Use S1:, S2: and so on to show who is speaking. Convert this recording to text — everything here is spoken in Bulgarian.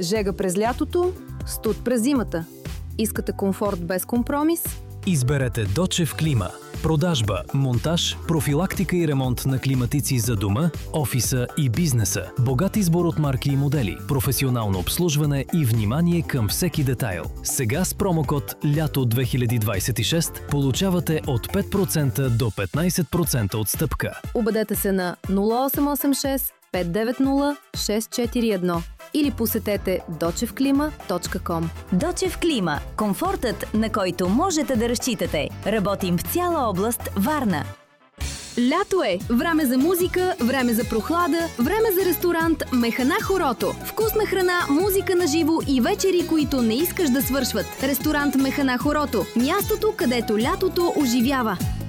S1: Жега през лятото, студ през зимата. Искате комфорт без компромис?
S2: Изберете Дочев Клима. Продажба, монтаж, профилактика и ремонт на климатици за дома, офиса и бизнеса. Богат избор от марки и модели, професионално обслужване и внимание към всеки детайл. Сега с промокод ЛЯТО 2026 получавате от 5% до 15% отстъпка.
S1: Обадете се на 0886 590 641 или посетете dochevklima.com.
S3: Дочев Клима. Комфортът, на който можете да разчитате. Работим в цяла област Варна.
S1: Лято е! Време за музика, време за прохлада, време за ресторант Механа Хорото. Вкусна храна, музика на живо и вечери, които не искаш да свършват. Ресторант Механа Хорото. Мястото, където лятото оживява.